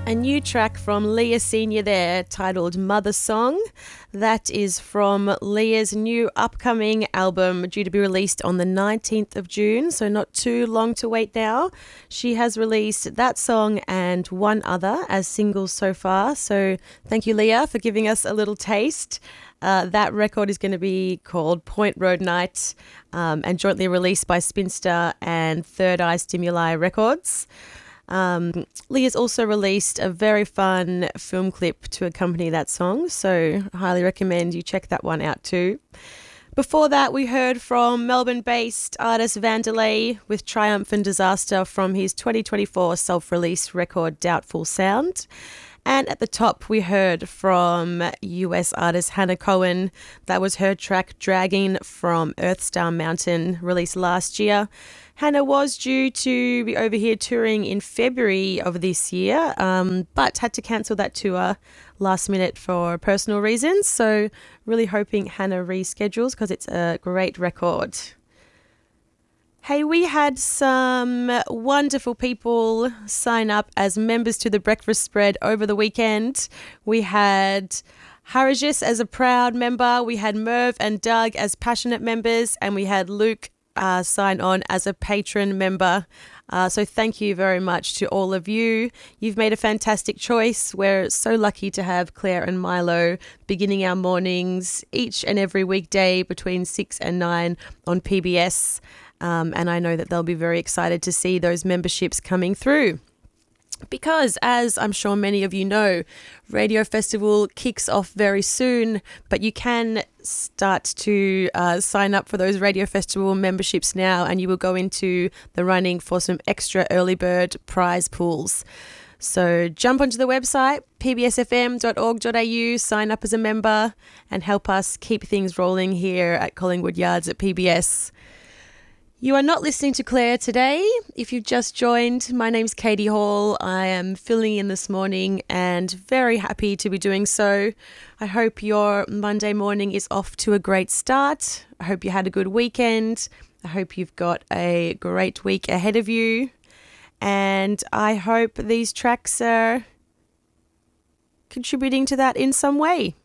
A new track from Leah Senior there titled Mother Song. That is from Leah's new upcoming album due to be released on the 19th of June, so not too long to wait now. She has released that song and one other as singles so far, so thank you, Leah, for giving us a little taste. That record is going to be called Point Road Night and jointly released by Spinster and Third Eye Stimuli Records. Leah's also released a very fun film clip to accompany that song, so I highly recommend you check that one out too. Before that, we heard from Melbourne-based artist Vandelay with Triumph and Disaster from his 2024 self-release record Doubtful Sound. And at the top, we heard from US artist Hannah Cohen. That was her track Dragging from Earthstar Mountain, released last year. Hannah was due to be over here touring in February of this year, but had to cancel that tour last minute for personal reasons. So really hoping Hannah reschedules because it's a great record. Hey, we had some wonderful people sign up as members to the Breakfast Spread over the weekend. We had Harajis as a proud member, we had Merv and Doug as passionate members, and we had Luke sign on as a patron member. So thank you very much to all of you. You've made a fantastic choice. We're so lucky to have Claire and Milo beginning our mornings each and every weekday between 6 and 9 on PBS. And I know that they'll be very excited to see those memberships coming through. Because, as I'm sure many of you know, Radio Festival kicks off very soon, but you can start to sign up for those Radio Festival memberships now, and you will go into the running for some extra early bird prize pools. So jump onto the website, pbsfm.org.au, sign up as a member, and help us keep things rolling here at Collingwood Yards at PBS. You are not listening to Claire today. If you've just joined, my name's Katie Hall. I am filling in this morning and very happy to be doing so. I hope your Monday morning is off to a great start. I hope you had a good weekend. I hope you've got a great week ahead of you. And I hope these tracks are contributing to that in some way.